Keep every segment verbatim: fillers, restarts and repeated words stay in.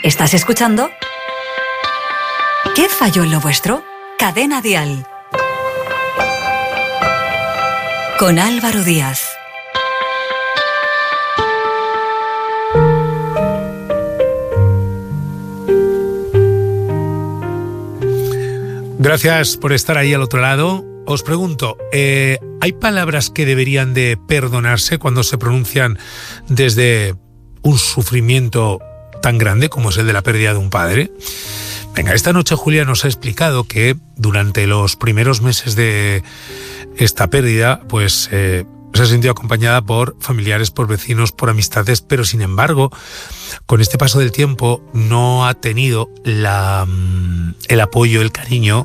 ¿Estás escuchando? ¿Qué falló en lo vuestro? Cadena Dial. Con Álvaro Díaz. Gracias por estar ahí al otro lado. Os pregunto, eh, ¿hay palabras que deberían de perdonarse cuando se pronuncian desde un sufrimiento tan grande como es el de la pérdida de un padre? Venga, esta noche Julia nos ha explicado que durante los primeros meses de esta pérdida, pues eh, se ha sentido acompañada por familiares, por vecinos, por amistades, pero sin embargo, con este paso del tiempo no ha tenido la, el apoyo, el cariño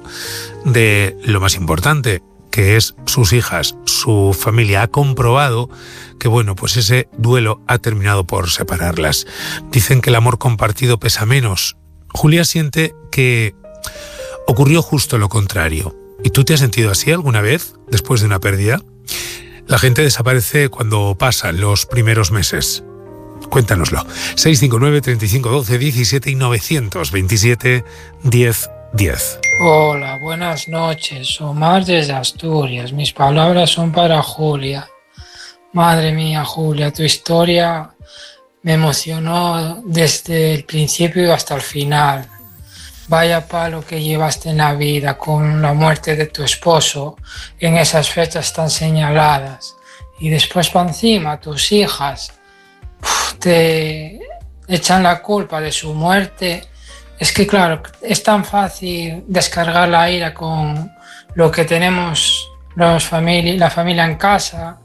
de lo más importante, que es sus hijas, su familia. Ha comprobado que, bueno, pues ese duelo ha terminado por separarlas. Dicen que el amor compartido pesa menos. Julia siente que ocurrió justo lo contrario. ¿Y tú te has sentido así alguna vez después de una pérdida? La gente desaparece cuando pasan los primeros meses. Cuéntanoslo. seis cinco nueve, treinta y cinco, doce, diecisiete y novecientos veintisiete, diez, diez. Hola, buenas noches. Omar desde Asturias. Mis palabras son para Julia. Madre mía, Julia, tu historia me emocionó desde el principio hasta el final. Vaya palo que llevaste en la vida con la muerte de tu esposo en esas fechas tan señaladas. Y después para encima tus hijas uf, te echan la culpa de su muerte. Es que claro, es tan fácil descargar la ira con lo que tenemos los famili- la familia en casa.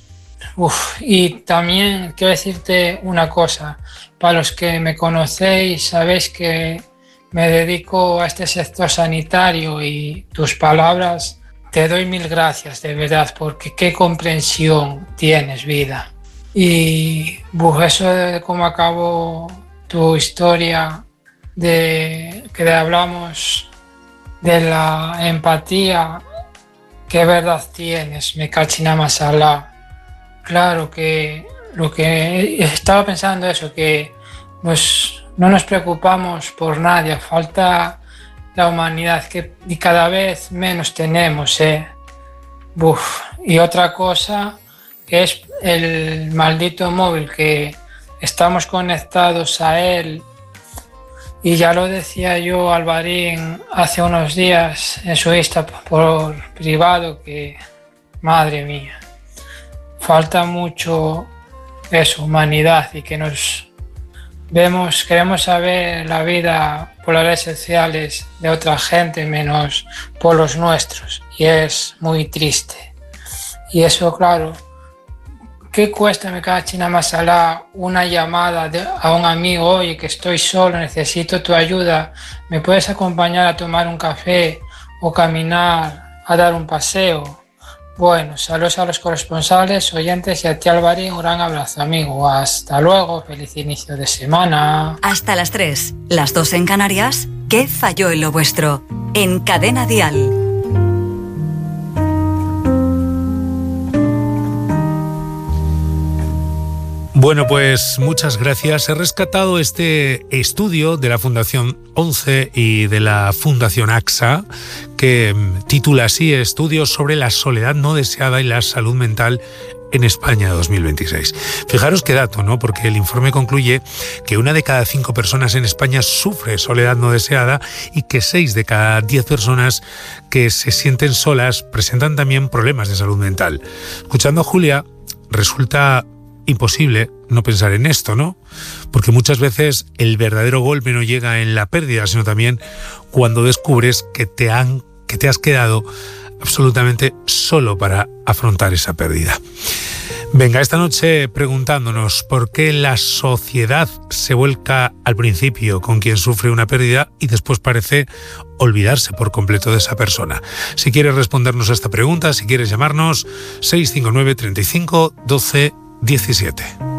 Uf, y también quiero decirte una cosa, para los que me conocéis sabéis que me dedico a este sector sanitario y tus palabras, te doy mil gracias de verdad, porque qué comprensión tienes, vida. Y uf, eso de cómo acabó tu historia, de que hablamos de la empatía, qué verdad tienes, me cachina más alá. Claro que lo que estaba pensando eso, que nos, no nos preocupamos por nadie, falta la humanidad que y cada vez menos tenemos, ¿eh? Uf. Y otra cosa es el maldito móvil, que estamos conectados a él, y ya lo decía yo, Alvarín, hace unos días en su Insta por privado, que madre mía, falta mucho eso, humanidad, y que nos vemos, queremos saber la vida por las redes sociales de otra gente menos por los nuestros, y es muy triste. Y eso, claro, ¿qué cuesta, me cae China Masalá, una llamada de, a un amigo? Oye, que estoy solo, necesito tu ayuda, ¿me puedes acompañar a tomar un café o caminar, a dar un paseo? Bueno, saludos a los corresponsales, oyentes, y a ti, Alvarín, un gran abrazo, amigo. Hasta luego, feliz inicio de semana. Hasta las tres, las dos en Canarias. ¿Qué falló en lo vuestro? En Cadena Dial. Bueno, pues muchas gracias. He rescatado este estudio de la Fundación once y de la Fundación A X A, que titula así: Estudios sobre la soledad no deseada y la salud mental en España dos mil veintiséis. Fijaros qué dato, ¿no? Porque el informe concluye que una de cada cinco personas en España sufre soledad no deseada y que seis de cada diez personas que se sienten solas presentan también problemas de salud mental. Escuchando a Julia, resulta imposible no pensar en esto, ¿no? Porque muchas veces el verdadero golpe no llega en la pérdida, sino también cuando descubres que te han, que te has quedado absolutamente solo para afrontar esa pérdida. Venga, esta noche preguntándonos por qué la sociedad se vuelca al principio con quien sufre una pérdida y después parece olvidarse por completo de esa persona. Si quieres respondernos a esta pregunta, si quieres llamarnos, seis cinco nueve, treinta y cinco, doce, diecisiete.